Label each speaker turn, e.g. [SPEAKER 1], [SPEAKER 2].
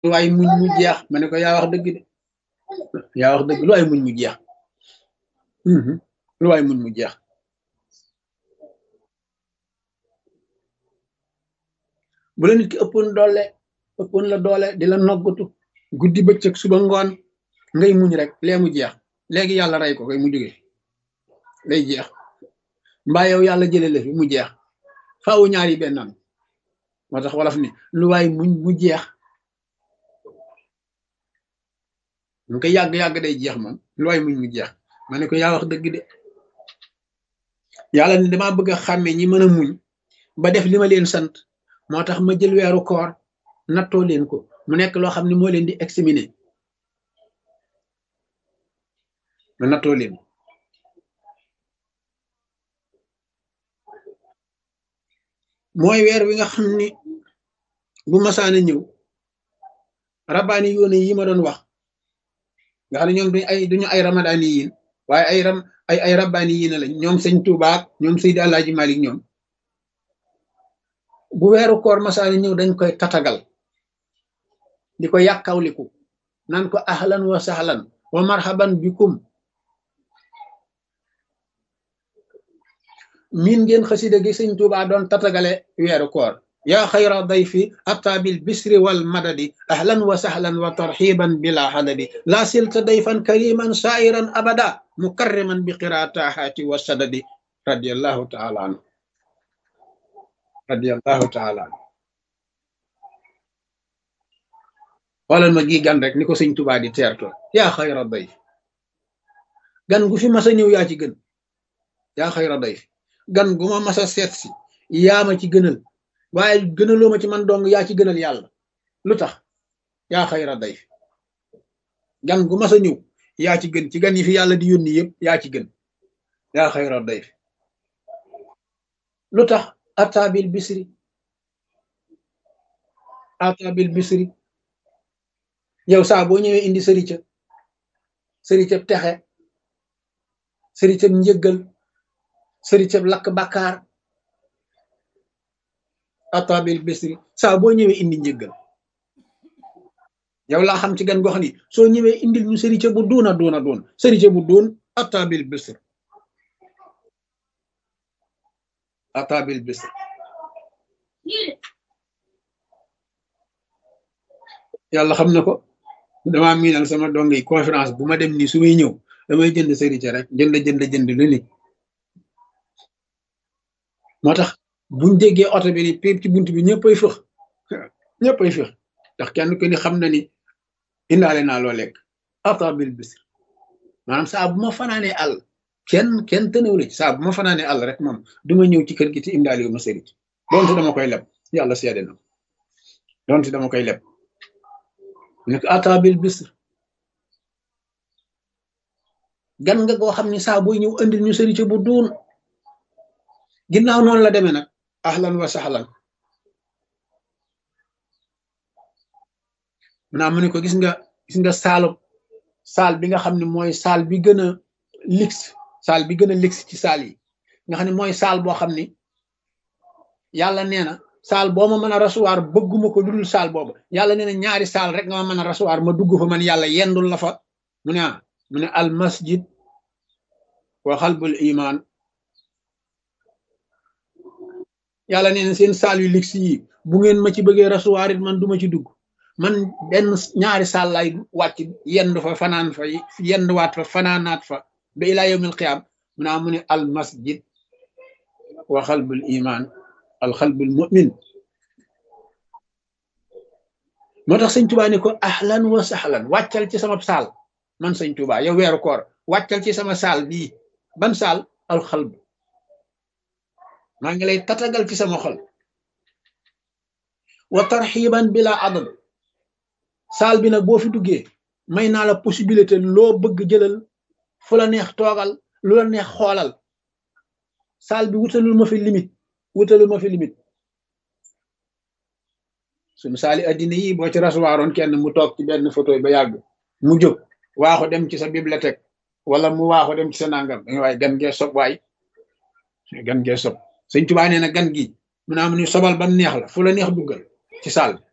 [SPEAKER 1] lu waay muñ mu jeex ma ne ko yaa wax dëgg de yaa wax dëgg lu waay muñ mu jeex lu waay muñ mu jeex bu la nit ki ëppoon la doole di la noggatu guddi bëccëg suba ngoon ngay muñ rek lee mu jeex léegi yàlla rey ko koy mu jóge day jeex mbaa yow yàlla jële la fi mu jeex faawu ñaar yi benn am moo tax wolof ni lu waay muñ mu jeex mu ko yàgg-yàgg day jeex moom lu waay muñ mu jeex ma ne ko yaa wax dëgg de yàlla ni damaa bëgg a xàmme ñi mën a muñ ba def li ma leen sant moo tax ma jël weeru koor nattoo leen ko mu nekk loo xam ne moo leen di examiner ma nattoo leen mooy weer wi nga xam ni bu masaana ñëw rabbaani yoone yi ma doon wax nga xam ne ñoom duñu ay ramadaani yiin waaye ay rabbaani yiina lañ ñoom sëñ Tuubaa ñoom Seydi Alaaji Malik ñoom bu weeru koor masaana ñëw dañ koy tatagal di ko yàkkawliku naan ko ahlan wa sahlan wa marhaban bikum miin ngeen xasida gi sëñ Tuubaa doon tatagale weeru koor yaa xayra dayfi ata bil bisri wal madadi ahlan wa sahlan wa tarxiban bila hadadi laa silta dayfan kariman sairan abada mukarriman bi qiraatahaati wa sadadi radiallahu taala anhu radiallahu taala anhu xoolal ma gi gan rek ni ko sëñ Tuubaa di teerto yaa xayra dayfi gan gu fi masa ñëw yaa ci gën yaa xayra dayfi gan gu ma masa seet si yaa ma ci gënal waaye gënaloo ma ci man dong yaa ci gënal yàlla lu tax yaa xayra dayfi gan gu masa ñëw yaa ci gën ci gan yi fi yàlla di yónni yëpp yaa ci gën yaa xayra dayfi lu tax atabil bisri yow saa boo ñëwee indi sëricëb texe sëricëb njëggal sëricëb lakk bàkkaar atabil bisri saa boo ñëwee indi njëggal yow laa xam ci gan gox ni soo ñëwee indil ñu sëricë bu doon sëricë bu doon atabil bisri yàlla xam na ko damaa miinal sama dong yi conférence bu ma dem nii su may ñëw damay jënd sëricë rek jënd lu ni moo tax buñ déggee oto bi ni pépp ci bunt bi ñëppay fëx ndax kenn ku ni xam na ni indaale naa loo lekk atabil bisr maanaam saa bu ma fanaanee àll kenn tënewula ci saa bu ma fanaanee àll rek moom duma ñëw ci kër gi te indaale yu ma sëricë doonte dama koy leb yàlla seede na doonte dama koy leb nekk atabil bisr gan nga goo xam ni saa booy ñëw andil ñu sëricë bu duun ginnaaw noonu la demee nag ahlan wa sahlan mu ne ko gis nga saal bi nga xam ne mooy saal bi gën a luxe ci saal yi nga xam ne mooy saal boo xam ni yàlla nee na saal boo ma mën a recevoir bëgguma ko dudul saal boobu yàlla nee na ñaari saal rek nga ma mën a recevoir ma dugg fa man yàlla yendul la fa mu ne al masjid wa xalbul iman yàlla nee na seen saal yu luxe yi bu ngeen ma ci bëggee recevoir it man duma ci dugg man ñaari saal lay wàcc yendu fa fanaan fa yenduwaat fa fanaanaat fa ba ilaa yawmil qiyaam mu ne al masjid wa xalbul iman al xalbul mu'min moo tax sëñ Tuubaa ni ko ahlan wa sahlan wàccal ci sama saal man sëñ Tuubaa yow weeru koor wàccal ci sama saal bii ban saal al xalb maa ngi lay tatagal ci sama xol wa tarxiban bila adad saal bi nag boo fi duggee may naa la possibilité loo bëgg jëlal fu la neex toogal lu la neex xoolal saal bi wutalul ma fi limite suñu saali addina yi boo ci rasuwaaroon kenn mu toog ci benn photo ba yàgg mu jóg waaxu dem ci sa bibliothèque wala mu waaxu dem ci sa nangam danga waaye gan gee sob gan gee sob sëñ Tuubaa nee na gan gi mu ni sobal ba neex la fu la neex duggal ci saal bi